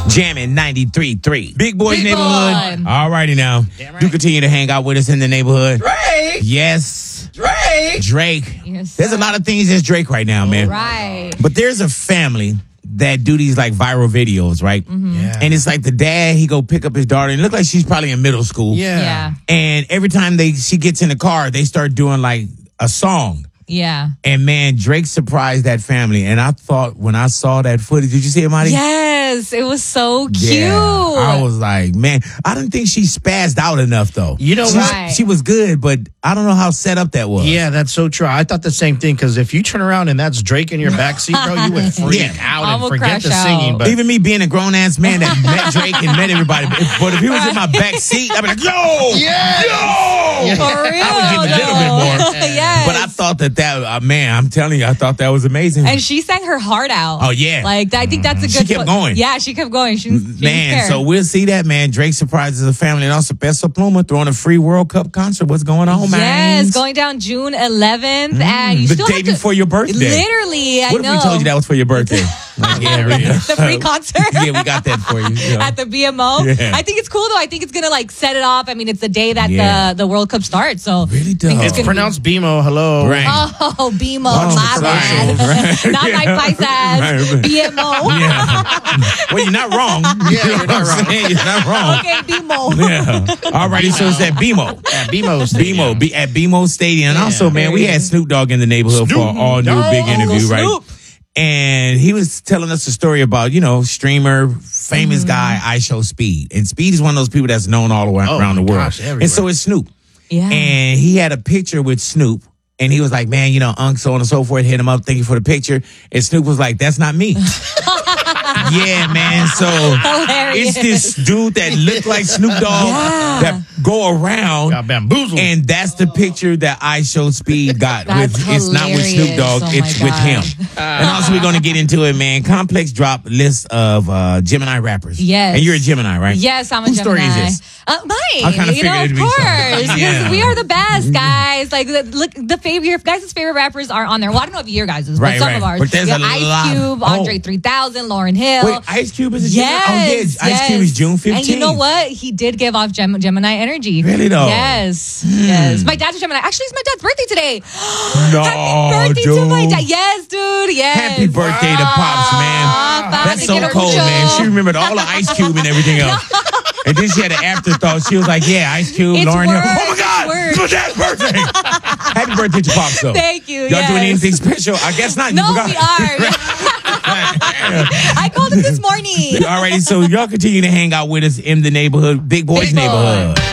Jamming 93.3. Big Boys Big Neighborhood. Boy. All righty now. Damn right. Do continue to hang out with us in the neighborhood. Drake. Yes. Drake. Yes, There's a sir. lot of things that's Drake right now, man. Right. But there's a family that do these like viral videos, right? Yeah. And it's like the dad, he go pick up his daughter and it look like she's probably in middle school. Yeah. And every time she gets in the car, they start doing like a song. Yeah. And man, Drake surprised that family. And I thought when I saw that footage, did you see it, Marty? Yes. It was so cute. Yeah. I was like, man, I didn't think she spazzed out enough though. You know what? She was good, but I don't know how set up that was. Yeah, that's so true. I thought the same thing because if you turn around and that's Drake in your backseat, bro, you would freak Yeah. out I and would forget crash the singing. out. But Even me being a grown ass man that met Drake and met everybody, but if he was in my back seat, I'd be like, yo, yo. For real. I would give a little bit more. Yes. But I thought that man, I'm telling you, I thought that was amazing. And she sang her heart out. Oh, yeah. Like, I think that's a She good kept going. Yeah, she kept going. She didn't Man, care. so we'll see that, man. Drake surprises the family and also Peso Pluma throwing a free World Cup concert. What's going on, man? Yes, going down June 11th. And you the still day have to, before your birthday. Literally, I What know. if we told you that was for your birthday? Like, yeah, really. The free concert. Yeah, we got that for you. Yeah. At the BMO. Yeah. I think it's cool though. I think it's gonna like set it off. I mean, it's the day that Yeah. the World Cup starts. So Really I think does. it's it's gonna be- pronounced BMO. Hello. Right. Oh, BMO, Oh, my bad. right. Not Yeah. like paisas. Right. BMO. Yeah. Well, you're not wrong. Yeah, you're You know not what I'm wrong. saying? You're not wrong. Okay, BMO. Yeah. Alrighty, so it's at BMO. At BMO Stadium. BMO, at BMO Stadium. And Yeah. also, man, we had Snoop Dogg in the neighborhood for an all new big interview, right? Snoop. And he was telling us a story about, streamer, famous guy, iShow Speed. And Speed is one of those people that's known all around the my world. gosh, everywhere. And so is Snoop. Yeah. And he had a picture with Snoop. And he was like, man, Unc, so on and so forth, hit him up, thank you for the picture. And Snoop was like, that's not me. Yeah, man. So Hilarious. it's this dude that looked like Snoop Dogg that go around. Got bamboozled. And that's the picture that iShow Speed got. That's It's not with Snoop Dogg, hilarious. Oh it's my with him. And also we're going to get into it, man. Complex dropped list of Gemini rappers. Yes. And you're a Gemini, right? Yes, I'm a Whose Gemini. story is this? Mine. I kinda figured of it'd be course. something. Because Yeah. we are the best, guys. Like, look, the favorite, your guys' favorite rappers are on there. Well, I don't know if your guys' but Right, some right. of ours. But there's Yeah, a Ice lot. Cube, Oh. Andre 3000, Lauren Hill. Wait, Ice Cube is a Gemini? Yes, Oh, yes. Ice Cube is June 15th. And you know what? He did give off Gemini energy. Really, though? Yes. Yes. My dad's a Gemini. Actually, it's my dad's birthday today. No, Happy birthday dude. to my dad. Yes, dude. Yes. Happy birthday to Pops, man. Pops, That's so get a cold, mucho. man. She remembered all the Ice Cube and everything else. And then she had an afterthought. She was like, yeah, Ice Cube, It's Lauren Hill. work, Oh, my God. it's It's my dad's birthday. Happy birthday to Pops, though. Thank you. Y'all yes. doing anything special? I guess not. You No, forgot. we are. I called him this morning. Alrighty, so y'all continue to hang out with us in the neighborhood, Big Boys Big Boy. neighborhood.